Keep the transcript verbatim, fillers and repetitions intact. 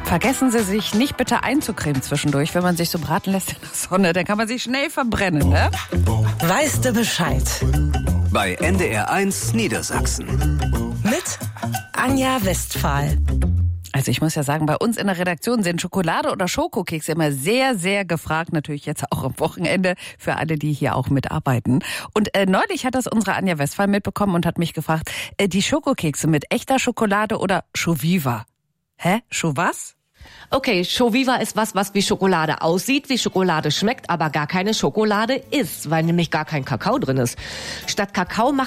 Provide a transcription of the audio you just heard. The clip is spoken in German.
Vergessen Sie sich nicht bitte einzucremen zwischendurch, wenn man sich so braten lässt in der Sonne. Dann kann man sich schnell verbrennen, ne? Weißt du Bescheid? Bei N D R eins Niedersachsen. Mit Anja Westphal. Also ich muss ja sagen, bei uns in der Redaktion sind Schokolade oder Schokokekse immer sehr, sehr gefragt. Natürlich jetzt auch am Wochenende für alle, die hier auch mitarbeiten. Und äh, neulich hat das unsere Anja Westphal mitbekommen und hat mich gefragt, äh, die Schokokekse mit echter Schokolade oder Schoviva? Hä? Scho was? Okay, Schoviva ist was, was wie Schokolade aussieht, wie Schokolade schmeckt, aber gar keine Schokolade ist, weil nämlich gar kein Kakao drin ist. Statt Kakao macht